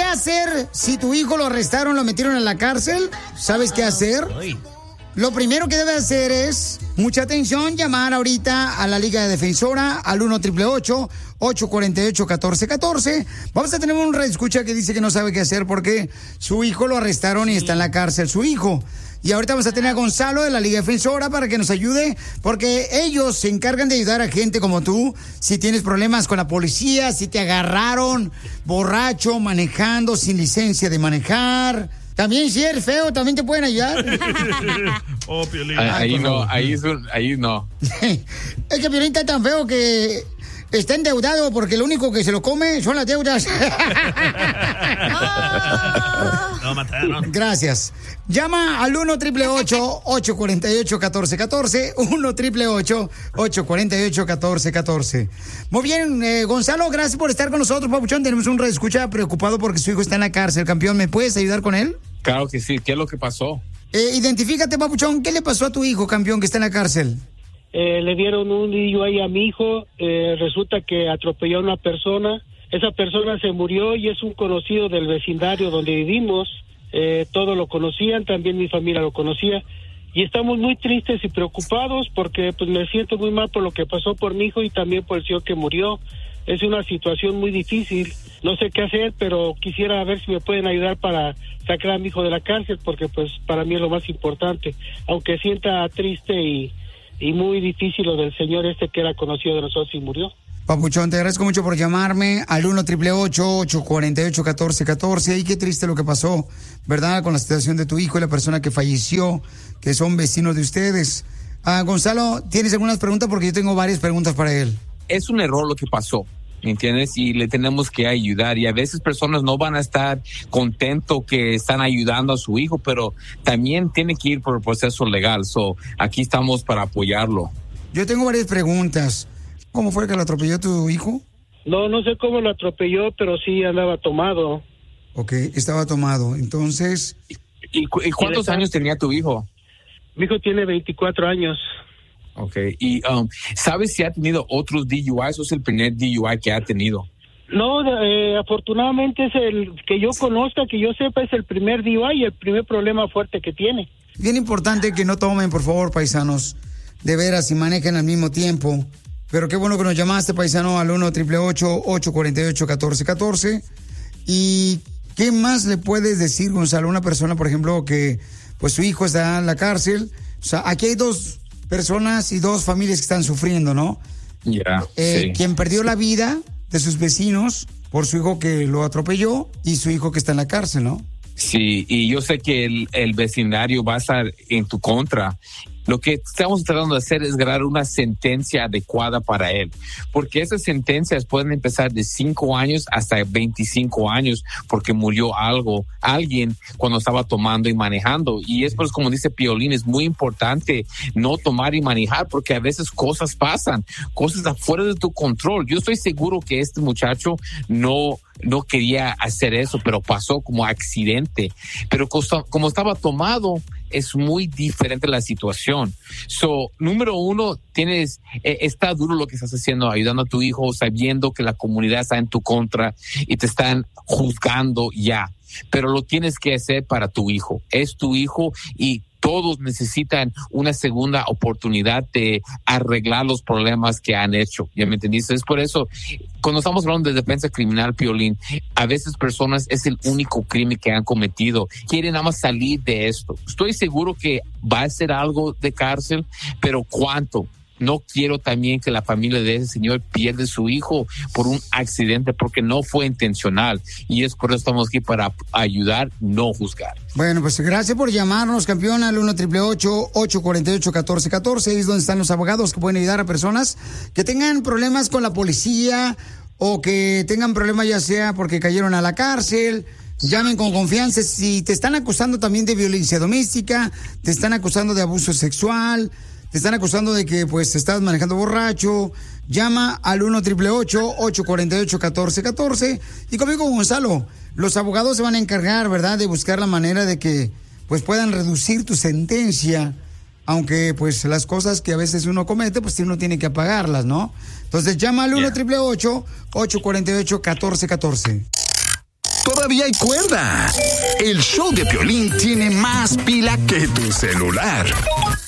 hacer si tu hijo lo arrestaron, lo metieron en la cárcel? ¿Sabes qué hacer? Lo primero que debe hacer es, mucha atención, llamar ahorita a la Liga Defensora al 1-888-848-1414. Vamos a tener un reescucha que dice que no sabe qué hacer porque su hijo lo arrestaron y está en la cárcel, su hijo. Y ahorita vamos a tener a Gonzalo de la Liga Defensora para que nos ayude, porque ellos se encargan de ayudar a gente como tú. Si tienes problemas con la policía, si te agarraron borracho, manejando, sin licencia de manejar. También si eres feo, también te pueden ayudar. Oh, Piolín. Ahí no. Es que Piolín está tan feo que está endeudado porque lo único que se lo come son las deudas. No, mataron. Gracias. Llama al 1-888-848-1414. 1-888-848-1414. Muy bien, Gonzalo, gracias por estar con nosotros, papuchón. Tenemos un reescucha preocupado porque su hijo está en la cárcel. Campeón, ¿me puedes ayudar con él? Claro que sí. ¿Qué es lo que pasó? Identifícate, papuchón. ¿Qué le pasó a tu hijo, campeón, que está en la cárcel? Le dieron un DUI a mi hijo. Resulta que atropelló a una persona. Esa persona se murió y es un conocido del vecindario donde vivimos. Todos lo conocían, también mi familia lo conocía. Y estamos muy tristes y preocupados porque pues me siento muy mal por lo que pasó por mi hijo y también por el señor que murió. Es una situación muy difícil. No sé qué hacer, pero quisiera ver si me pueden ayudar para sacar a mi hijo de la cárcel, porque pues para mí es lo más importante. Aunque sienta triste y muy difícil lo del señor que era conocido de nosotros y murió. Papuchón, te agradezco mucho por llamarme al 1-888-848-1414. Y qué triste lo que pasó, ¿verdad? Con la situación de tu hijo y la persona que falleció, que son vecinos de ustedes. Gonzalo, ¿tienes algunas preguntas? Porque yo tengo varias preguntas para él. Es un error lo que pasó, ¿me entiendes? Y le tenemos que ayudar. Y a veces personas no van a estar contentos que están ayudando a su hijo, pero también tiene que ir por el proceso legal. Aquí estamos para apoyarlo. Yo tengo varias preguntas. ¿Cómo fue que lo atropelló tu hijo? No sé cómo lo atropelló, pero sí andaba tomado. Ok, estaba tomado. Entonces... ¿Y cuántos años tenía tu hijo? Mi hijo tiene 24 años. Ok, y ¿sabes si ha tenido otros DUIs o es el primer DUI que ha tenido? No, afortunadamente es el que yo conozca, que yo sepa, es el primer DUI y el primer problema fuerte que tiene. Bien importante que no tomen, por favor, paisanos, de veras, y manejen al mismo tiempo. Pero qué bueno que nos llamaste, paisano, al 1-888-848-1414. ¿Y qué más le puedes decir, Gonzalo, a una persona, por ejemplo, que pues su hijo está en la cárcel? O sea, aquí hay dos personas y dos familias que están sufriendo, ¿no? Ya, sí. Quien perdió la vida de sus vecinos por su hijo que lo atropelló y su hijo que está en la cárcel, ¿no? Sí, y yo sé que el vecindario va a estar en tu contra. Lo que estamos tratando de hacer es ganar una sentencia adecuada para él, porque esas sentencias pueden empezar de 5 años hasta 25 años porque murió alguien cuando estaba tomando y manejando. Y es pues como dice Piolín, es muy importante no tomar y manejar porque a veces cosas pasan, cosas afuera de tu control. Yo estoy seguro que este muchacho no quería hacer eso, pero pasó como accidente. Pero como estaba tomado, es muy diferente la situación. Número uno, está duro lo que estás haciendo, ayudando a tu hijo, sabiendo que la comunidad está en tu contra y te están juzgando ya. Pero lo tienes que hacer para tu hijo. Es tu hijo y todos necesitan una segunda oportunidad de arreglar los problemas que han hecho. ¿Ya me entendiste? Es por eso, cuando estamos hablando de defensa criminal, Piolín, a veces personas es el único crimen que han cometido. Quieren nada más salir de esto. Estoy seguro que va a ser algo de cárcel, pero ¿cuánto? No quiero también que la familia de ese señor pierda su hijo por un accidente porque no fue intencional. Y es por eso estamos aquí para ayudar, no juzgar. Bueno, pues gracias por llamarnos, campeón, al 1-888-848-1414. Ahí es donde están los abogados que pueden ayudar a personas que tengan problemas con la policía o que tengan problemas ya sea porque cayeron a la cárcel. Llamen con confianza. Si te están acusando también de violencia doméstica, te están acusando de abuso sexual, te están acusando de que pues estás manejando borracho, llama al 1-888-848-1414. Y conmigo, Gonzalo, los abogados se van a encargar, ¿verdad?, de buscar la manera de que pues puedan reducir tu sentencia, aunque pues las cosas que a veces uno comete, pues uno tiene que pagarlas, ¿no? Entonces llama al 1-888-848-1414. todavía hay cuerda. El show de Piolín tiene más pila que tu celular.